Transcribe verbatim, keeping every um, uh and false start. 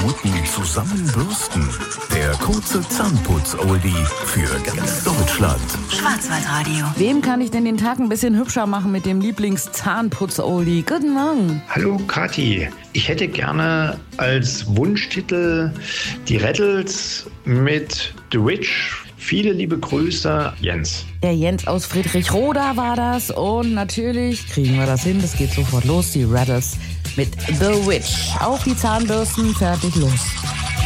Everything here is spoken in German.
Minuten zusammenbürsten. Der kurze Zahnputz-Oldie für ganz Deutschland. Schwarzwaldradio. Wem kann ich denn den Tag ein bisschen hübscher machen mit dem Lieblings-Zahnputz-Oldie? Guten Morgen. Hallo Kathi, ich hätte gerne als Wunschtitel die Rattles mit The Witch. Viele liebe Grüße, Jens. Der Jens aus Friedrichroda war das und natürlich kriegen wir das hin. Das geht sofort los, die Rattles mit The Witch. Auf die Zahnbürsten, fertig, los.